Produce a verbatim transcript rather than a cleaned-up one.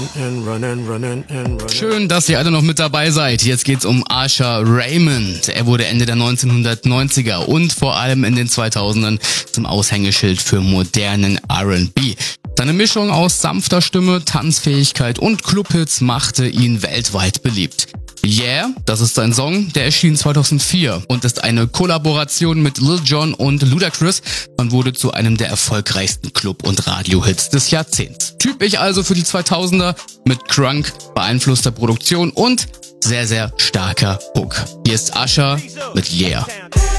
Schön, dass ihr alle noch mit dabei seid. Jetzt geht's um Usher Raymond. Er wurde Ende der neunzehnhundertneunziger und vor allem in den zweitausendern zum Aushängeschild für modernen R und B. Seine Mischung aus sanfter Stimme, Tanzfähigkeit und Clubhits machte ihn weltweit beliebt. Yeah, das ist sein Song, der erschien zweitausendvier und ist eine Kollaboration mit Lil Jon und Ludacris und wurde zu einem der erfolgreichsten Club- und Radiohits des Jahrzehnts. Typisch also für die zweitausender mit Crunk, beeinflusster Produktion und sehr, sehr starker Hook. Hier ist Usher mit Yeah.